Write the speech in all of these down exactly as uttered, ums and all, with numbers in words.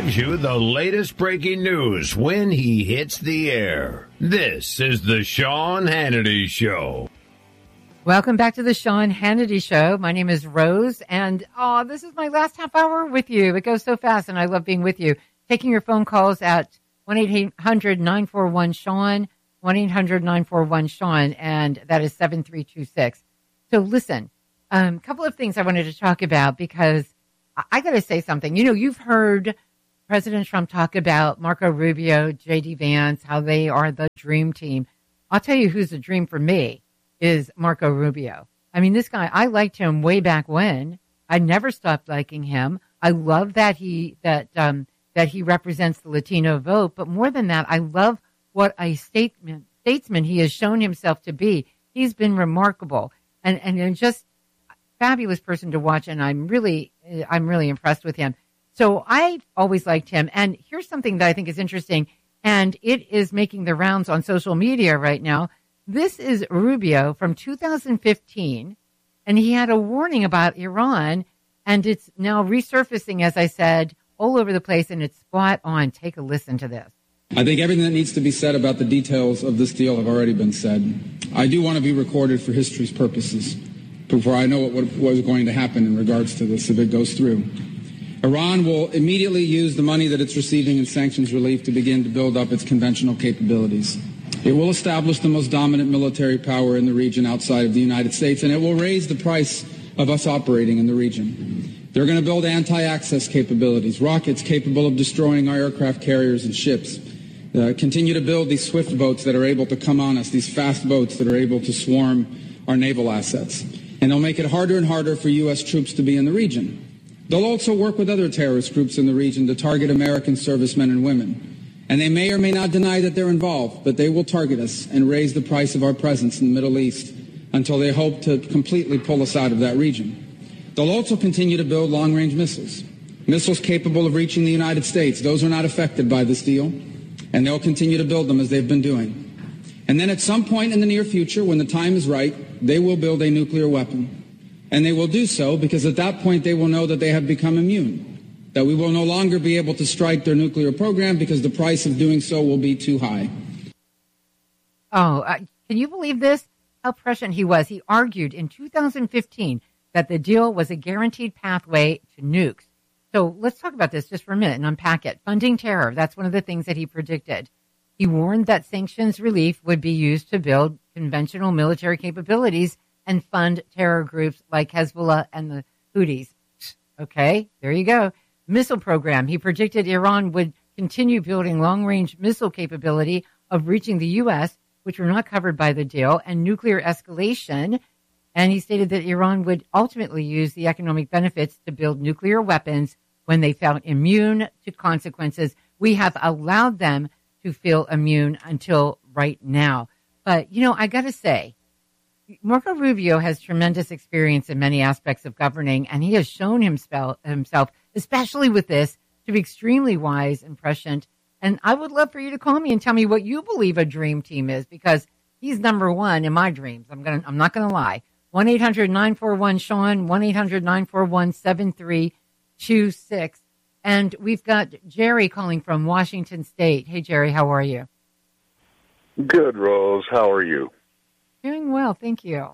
brings you the latest breaking news when he hits the air. This is the Sean Hannity Show. Welcome back to the Sean Hannity Show. My name is Rose, and oh, this is my last half hour with you. It goes so fast, and I love being with you. Taking your phone calls at one eight hundred nine four one Sean, one eight hundred nine four one Sean, and that is seven three two six. So listen, a um, couple of things I wanted to talk about because I, I got to say something. You know, you've heard President Trump talk about Marco Rubio, J D Vance, how they are the dream team. I'll tell you who's the dream for me is Marco Rubio. I mean, this guy, I liked him way back when. I never stopped liking him. I love that he that um, that he represents the Latino vote. But more than that, I love what a statesman statesman he has shown himself to be. He's been remarkable and and, and just a fabulous person to watch. And I'm really I'm really impressed with him. So I've always liked him. And here's something that I think is interesting, and it is making the rounds on social media right now. This is Rubio from two thousand fifteen, and he had a warning about Iran, and it's now resurfacing, as I said, all over the place, and it's spot on. Take a listen to this. I think everything that needs to be said about the details of this deal have already been said. I do want to be recorded for history's purposes before I know what, what is going to happen in regards to this if it goes through. Iran will immediately use the money that it's receiving in sanctions relief to begin to build up its conventional capabilities. It will establish the most dominant military power in the region outside of the United States, and it will raise the price of us operating in the region. They're going to build anti-access capabilities, rockets capable of destroying our aircraft carriers and ships, uh, continue to build these swift boats that are able to come on us, these fast boats that are able to swarm our naval assets. And they'll make it harder and harder for U S troops to be in the region. They'll also work with other terrorist groups in the region to target American servicemen and women. And they may or may not deny that they're involved, but they will target us and raise the price of our presence in the Middle East until they hope to completely pull us out of that region. They'll also continue to build long-range missiles, missiles capable of reaching the United States. Those are not affected by this deal, and they'll continue to build them as they've been doing. And then at some point in the near future, when the time is right, they will build a nuclear weapon. And they will do so because at that point they will know that they have become immune, that we will no longer be able to strike their nuclear program because the price of doing so will be too high. Oh, uh, can you believe this? How prescient he was. He argued in two thousand fifteen that the deal was a guaranteed pathway to nukes. So let's talk about this just for a minute and unpack it. Funding terror, that's one of the things that he predicted. He warned that sanctions relief would be used to build conventional military capabilities and fund terror groups like Hezbollah and the Houthis. Okay, there you go. Missile program. He predicted Iran would continue building long-range missile capability of reaching the U S, which were not covered by the deal, and nuclear escalation. And he stated that Iran would ultimately use the economic benefits to build nuclear weapons when they felt immune to consequences. We have allowed them to feel immune until right now. But, you know, I got to say, Marco Rubio has tremendous experience in many aspects of governing, and he has shown himself, himself, especially with this, to be extremely wise and prescient. And I would love for you to call me and tell me what you believe a dream team is, because he's number one in my dreams. I'm gonna, I'm not going to lie. one eight hundred nine four one Sean, one eight hundred nine four one seven three two six. And we've got Jerry calling from Washington State. Hey, Jerry, how are you? Good, Rose. How are you? Doing well, thank you.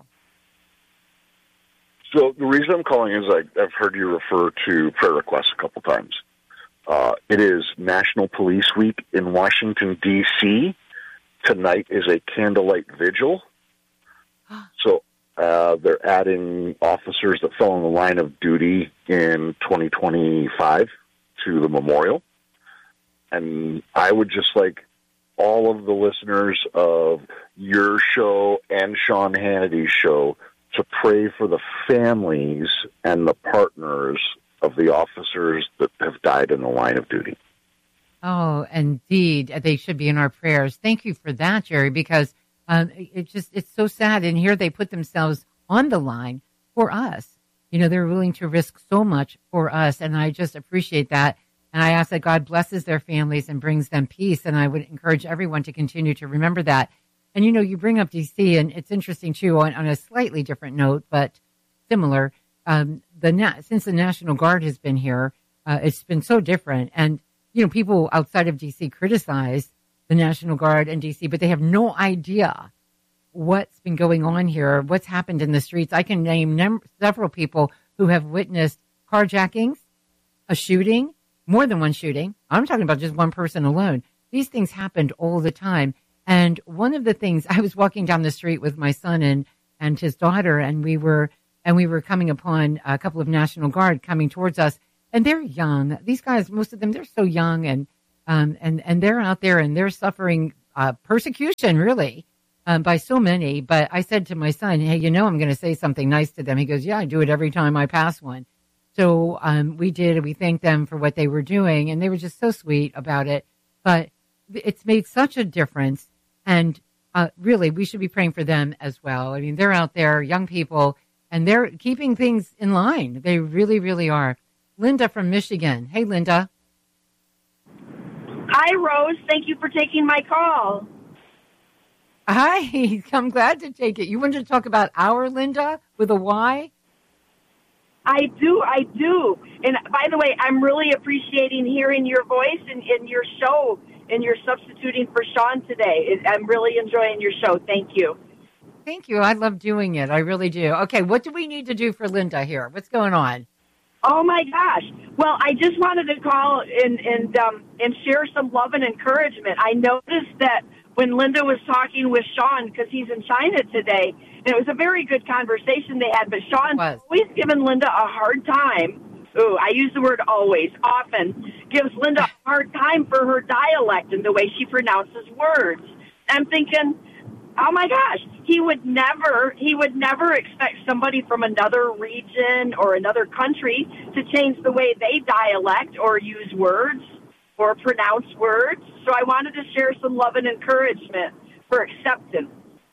So the reason I'm calling is I, I've heard you refer to prayer requests a couple times. Uh, it is National Police Week in Washington, D C Tonight is a candlelight vigil. So uh, they're adding officers that fell in the line of duty in twenty twenty-five to the memorial. And I would just like all of the listeners of your show and Sean Hannity's show to pray for the families and the partners of the officers that have died in the line of duty. Oh, indeed. They should be in our prayers. Thank you for that, Jerry, because um, it just, it's so sad. And here they put themselves on the line for us. You know, they're willing to risk so much for us. And I just appreciate that. And I ask that God blesses their families and brings them peace. And I would encourage everyone to continue to remember that. And, you know, you bring up D C, and it's interesting, too, on, on a slightly different note, but similar. Um, the na- since the National Guard has been here, uh, it's been so different. And, you know, people outside of D C criticize the National Guard and D C, but they have no idea what's been going on here, what's happened in the streets. I can name num- several people who have witnessed carjackings, a shooting, more than one shooting. I'm talking about just one person alone. These things happened all the time. And one of the things, I was walking down the street with my son and, and his daughter, and we were and we were coming upon a couple of National Guard coming towards us. And they're young. These guys, most of them, they're so young, and um, and and they're out there and they're suffering uh, persecution, really, um, by so many. But I said to my son, "Hey, you know, I'm going to say something nice to them." He goes, "Yeah, I do it every time I pass one." So um, we did. We thanked them for what they were doing, and they were just so sweet about it. But it's made such a difference, and uh, really, we should be praying for them as well. I mean, they're out there, young people, and they're keeping things in line. They really, really are. Linda from Michigan. Hey, Linda. Hi, Rose. Thank you for taking my call. Hi. I'm glad to take it. You wanted to talk about our Linda with a Y? I do. I do. And by the way, I'm really appreciating hearing your voice in, in your show, and you're substituting for Sean today. I'm really enjoying your show. Thank you. Thank you. I love doing it. I really do. Okay, what do we need to do for Linda here? What's going on? Oh, my gosh. Well, I just wanted to call and and um, and share some love and encouragement. I noticed that when Linda was talking with Sean, because he's in China today, and it was a very good conversation they had, but Sean always given Linda a hard time. Ooh, I use the word always, often, gives Linda a hard time for her dialect and the way she pronounces words. I'm thinking, oh my gosh, he would never, he would never expect somebody from another region or another country to change the way they dialect or use words or pronounce words. So I wanted to share some love and encouragement for acceptance.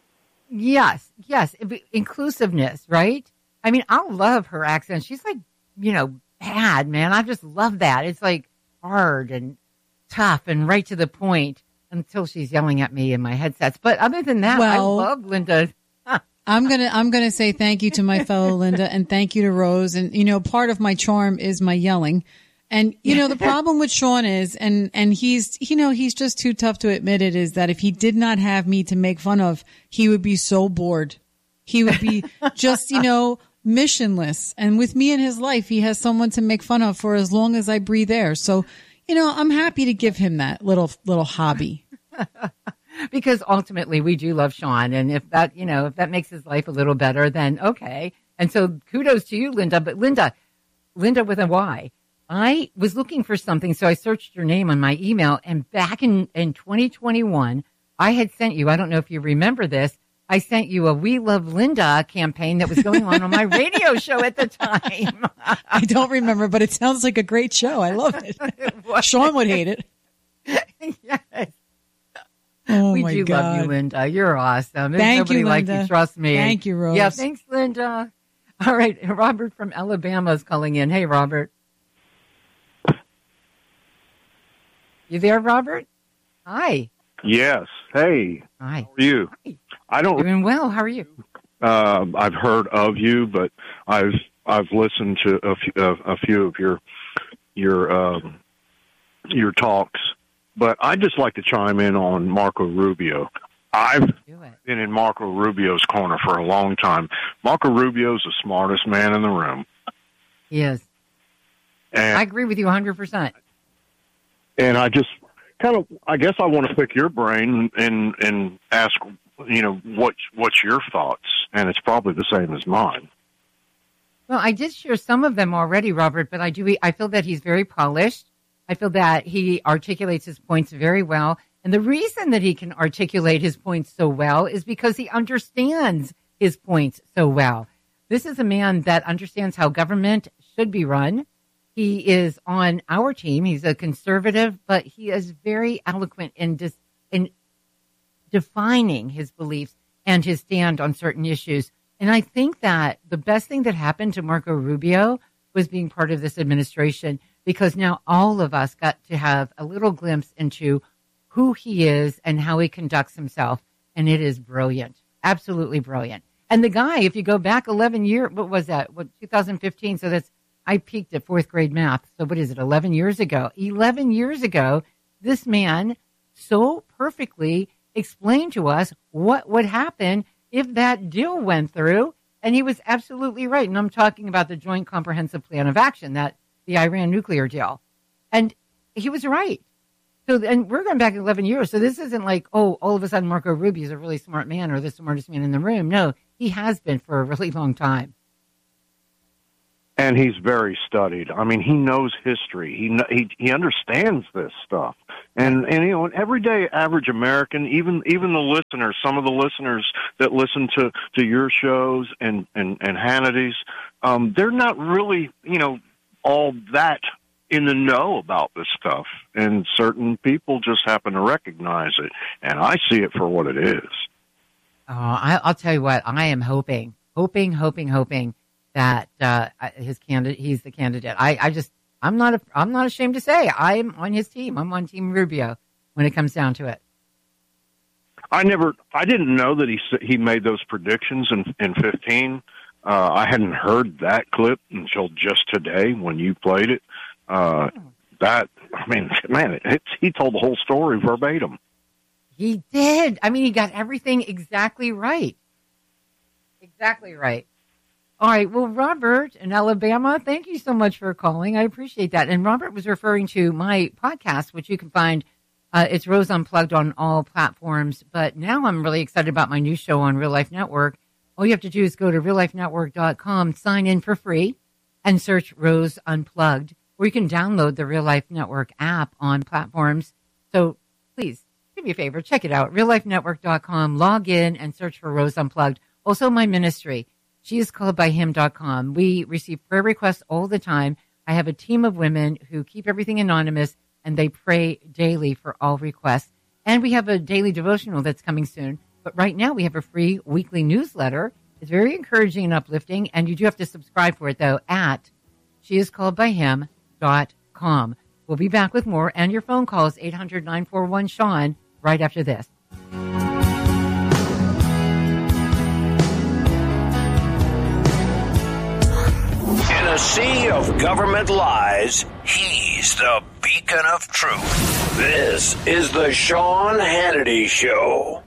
Yes, yes. Inclusiveness, right? I mean, I love her accent. She's like, you know, bad, man. I just love that. It's like hard and tough and right to the point. Until she's yelling at me in my headsets. But other than that, well, I love Linda. I'm going to, I'm going to say thank you to my fellow Linda, and thank you to Rose. And, you know, part of my charm is my yelling. And, you know, the problem with Sean is, and, and he's, you know, he's just too tough to admit it, is that if he did not have me to make fun of, he would be so bored. He would be just, you know, missionless. And with me in his life, he has someone to make fun of for as long as I breathe air. So, you know, I'm happy to give him that little, little hobby. Because ultimately we do love Sean. And if that, you know, if that makes his life a little better, then okay. And so kudos to you, Linda. But Linda, Linda with a Y, I was looking for something. So I searched your name on my email. And back in, in twenty twenty-one, I had sent you, I don't know if you remember this, I sent you a We Love Linda campaign that was going on on my radio show at the time. I don't remember, but it sounds like a great show. I love it. it Sean would hate it. Yes. Oh we my do God. love you, Linda. You're awesome. There's Thank nobody you, like Linda. you. Trust me. Thank you, Rose. Yeah, thanks, Linda. All right. Robert from Alabama is calling in. Hey, Robert. You there, Robert? Hi. Yes. Hey. Hi. How are you? Hi. I don't. Doing well. How are you? Uh, I've heard of you, but I've I've listened to a few, uh, a few of your your um, your talks. But I'd just like to chime in on Marco Rubio. I've been in Marco Rubio's corner for a long time. Marco Rubio's the smartest man in the room. He is. And, I agree with you one hundred percent. And I just kind of, I guess I want to pick your brain and and ask, you know, what what's your thoughts? And it's probably the same as mine. Well, I did share some of them already, Robert, but I do. I feel that he's very polished. I feel that he articulates his points very well. And the reason that he can articulate his points so well is because he understands his points so well. This is a man that understands how government should be run. He is on our team. He's a conservative, but he is very eloquent in, dis, in defining his beliefs and his stand on certain issues. And I think that the best thing that happened to Marco Rubio was being part of this administration, because now all of us got to have a little glimpse into who he is and how he conducts himself. And it is brilliant, absolutely brilliant. And the guy, if you go back eleven years, what was that? What, two thousand fifteen? So that's I peaked at fourth grade math. So what is it, eleven years ago? eleven years ago, this man so perfectly explained to us what would happen if that deal went through. And he was absolutely right. And I'm talking about the Joint Comprehensive Plan of Action, that the Iran nuclear deal. And he was right. So, and we're going back eleven years. So this isn't like, oh, all of a sudden Marco Rubio is a really smart man or the smartest man in the room. No, he has been for a really long time. And he's very studied. I mean, he knows history. He he he understands this stuff. And and you know, an everyday average American, even even the listeners, some of the listeners that listen to, to your shows and and and Hannity's, um, they're not really, you know, all that in the know about this stuff. And certain people just happen to recognize it, and I see it for what it is. Oh, I, I'll tell you what. I am hoping, hoping, hoping, hoping. that uh, his candidate, he's the candidate. I, I just, I'm not, a, I'm not ashamed to say I'm on his team. I'm on Team Rubio when it comes down to it. I never, I didn't know that he he made those predictions in in fifteen. Uh, I hadn't heard that clip until just today when you played it. Uh, oh. That, I mean, man, it, it's, he told the whole story verbatim. He did. I mean, he got everything exactly right. Exactly right. All right. Well, Robert in Alabama, thank you so much for calling. I appreciate that. And Robert was referring to my podcast, which you can find. Uh, it's Rose Unplugged on all platforms. But now I'm really excited about my new show on Real Life Network. All you have to do is go to real life network dot com, sign in for free, and search Rose Unplugged. Or you can download the Real Life Network app on platforms. So please do me a favor, check it out. real life network dot com, log in and search for Rose Unplugged. Also my ministry. She is called by him dot com. We receive prayer requests all the time. I have a team of women who keep everything anonymous, and they pray daily for all requests. And we have a daily devotional that's coming soon. But right now we have a free weekly newsletter. It's very encouraging and uplifting, and you do have to subscribe for it, though, at she is called by him dot com. We'll be back with more, and your phone calls, eight hundred, nine four one, Sean, right after this. In a sea of government lies, he's the beacon of truth. This is the Sean Hannity Show.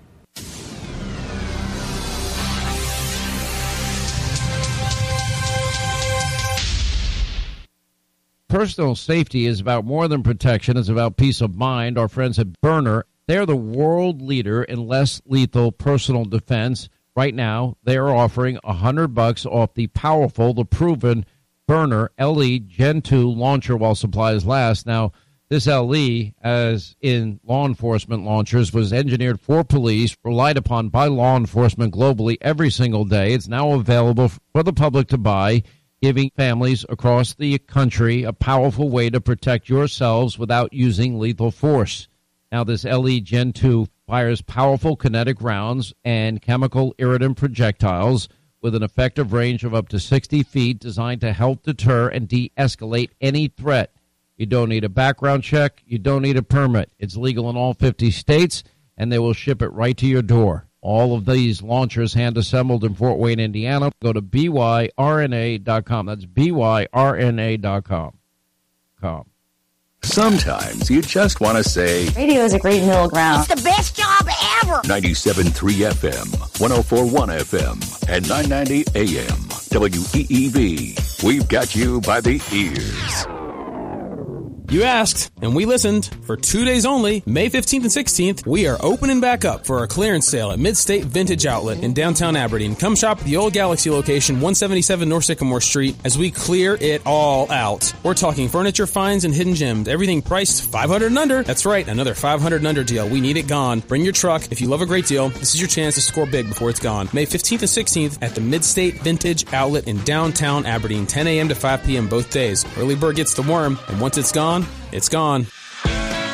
Personal safety is about more than protection. It's about peace of mind. Our friends at Byrna, they're the world leader in less lethal personal defense. Right now, they are offering one hundred bucks off the powerful, the proven Byrna L E Gen two launcher while supplies last. Now, this L E, as in law enforcement launchers, was engineered for police, relied upon by law enforcement globally every single day. It's now available for the public to buy, giving families across the country a powerful way to protect yourselves without using lethal force. Now, this L E Gen two fires powerful kinetic rounds and chemical irritant projectiles with an effective range of up to sixty feet, designed to help deter and de-escalate any threat. You don't need a background check. You don't need a permit. It's legal in all fifty states, and they will ship it right to your door. All of these launchers hand-assembled in Fort Wayne, Indiana. Go to B Y R N A dot com. That's B Y R N A dot com. Com. Sometimes you just want to say, radio is a great middle ground. It's the best job ever. ninety-seven point three F M, one oh four point one F M, and nine ninety A M. W E E V. We've got you by the ears. You asked, and we listened. For two days only, May fifteenth and sixteenth, we are opening back up for our clearance sale at Mid-State Vintage Outlet in downtown Aberdeen. Come shop at the Old Galaxy location, one seventy-seven North Sycamore Street, as we clear it all out. We're talking furniture finds and hidden gems, everything priced five hundred dollars and under. That's right, another five hundred dollars and under deal. We need it gone. Bring your truck. If you love a great deal, this is your chance to score big before it's gone. May fifteenth and sixteenth at the Mid-State Vintage Outlet in downtown Aberdeen, ten a.m. to five p.m. both days. Early bird gets the worm, and once it's gone, it's gone.